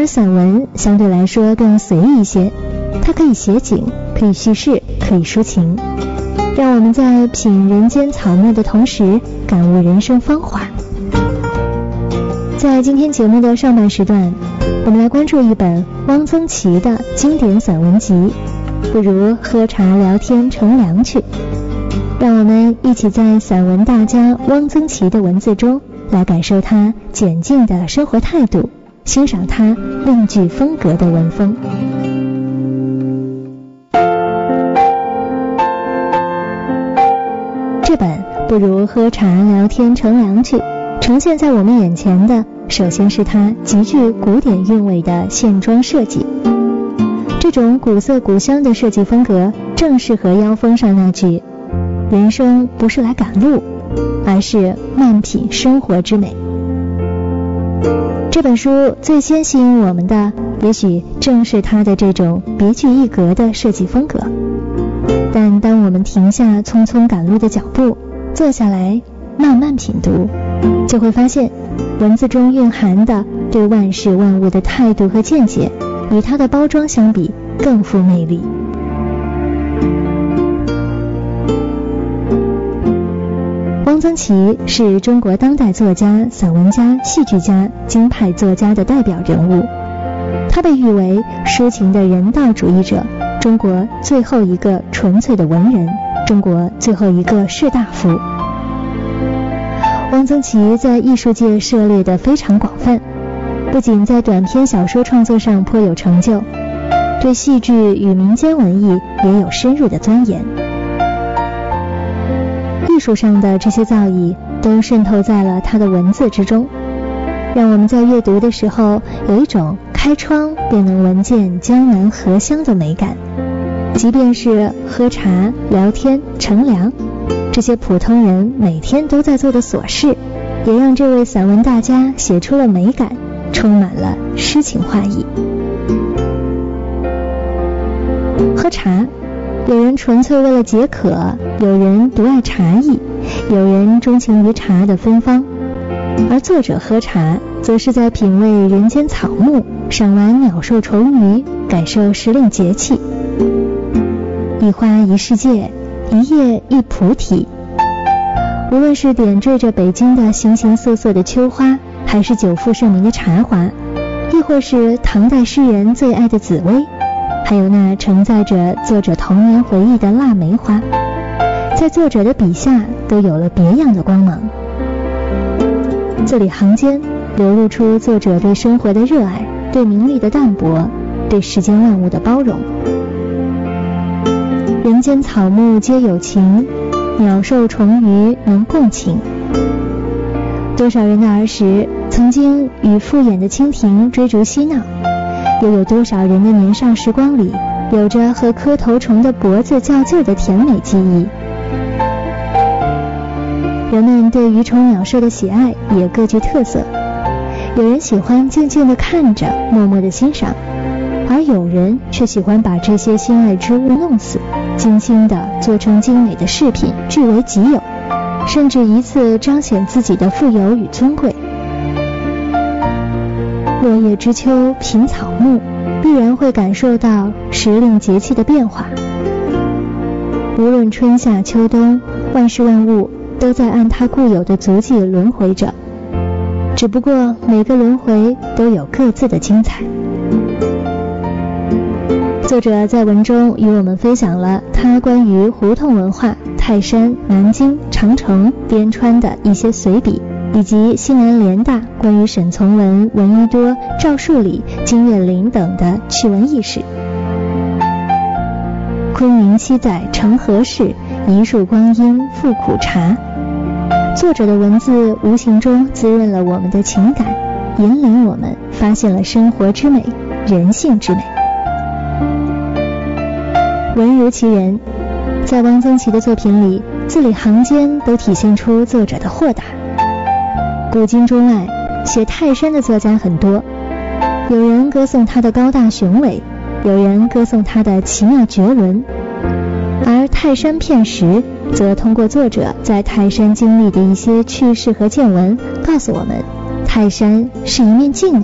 散文相对来说更随意一些，它可以写景，可以叙事，可以抒情，让我们在品人间草木的同时感悟人生芳华。在今天节目的上半时段，我们来关注一本汪曾祺的经典散文集，不如喝茶聊天乘凉去。让我们一起在散文大家汪曾祺的文字中来感受他简静的生活态度，欣赏他另具风格的文风。这本不如喝茶聊天乘凉去呈现在我们眼前的，首先是它极具古典韵味的线装设计。这种古色古香的设计风格正适合腰封上那句人生不是来赶路，而是慢品生活之美。这本书最先吸引我们的，也许正是它的这种别具一格的设计风格。但当我们停下匆匆赶路的脚步，坐下来慢慢品读，就会发现文字中蕴含的对万事万物的态度和见解，与它的包装相比更富魅力。汪曾祺是中国当代作家、散文家、戏剧家、京派作家的代表人物，他被誉为抒情的人道主义者，中国最后一个纯粹的文人，中国最后一个士大夫。汪曾祺在艺术界涉猎得非常广泛，不仅在短篇小说创作上颇有成就，对戏剧与民间文艺也有深入的钻研。艺术上的这些造诣都渗透在了他的文字之中，让我们在阅读的时候有一种开窗便能闻见江南荷香的美感。即便是喝茶聊天乘凉这些普通人每天都在做的琐事，也让这位散文大家写出了美感，充满了诗情画意。喝茶，有人纯粹为了解渴，有人独爱茶艺，有人钟情于茶的芬芳，而作者喝茶则是在品味人间草木，赏玩鸟兽虫鱼，感受时令节气。一花一世界，一叶一菩提。无论是点缀着北京的形形色色的秋花，还是久负盛名的茶花，亦或是唐代诗人最爱的紫薇，还有那承载着作者童年回忆的腊梅花，在作者的笔下都有了别样的光芒。字里行间流露出作者对生活的热爱，对名利的淡泊，对世间万物的包容。人间草木皆有情，鸟兽虫鱼能共情。多少人的儿时曾经与敷衍的蜻蜓追逐嬉闹，又有多少人的年少时光里有着和磕头虫的脖子较劲的甜美记忆。人们对鱼虫鸟兽的喜爱也各具特色，有人喜欢静静地看着，默默地欣赏，而有人却喜欢把这些心爱之物弄死，精心地做成精美的饰品，据为己有，甚至以此彰显自己的富有与尊贵。落叶知秋品草木，必然会感受到时令节气的变化。无论春夏秋冬，万事万物都在按它固有的足迹轮回着，只不过每个轮回都有各自的精彩。作者在文中与我们分享了他关于胡同文化、泰山、南京、长城、边川的一些随笔，以及西南联大关于沈从文、闻一多、赵树理、金岳霖等的趣闻轶事。昆明七载成何事，一树光阴复苦茶。作者的文字无形中滋润了我们的情感，引领我们发现了生活之美，人性之美。文如其人，在汪曾祺的作品里，字里行间都体现出作者的豁达。古今中外，写泰山的作家很多，有人歌颂他的高大雄伟，有人歌颂他的奇妙绝伦，而泰山片时则通过作者在泰山经历的一些趣事和见闻，告诉我们泰山是一面镜子，